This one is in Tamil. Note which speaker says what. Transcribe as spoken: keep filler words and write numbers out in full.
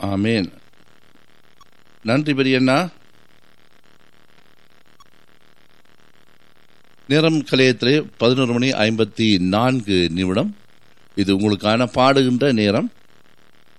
Speaker 1: ஆமேன். நன்றி பெரியண்ணா. நேரம் கலையத்திலே பதினோரு மணி ஐம்பத்தி நான்கு நிமிடம். இது உங்களுக்கான பாடுகின்ற நேரம்.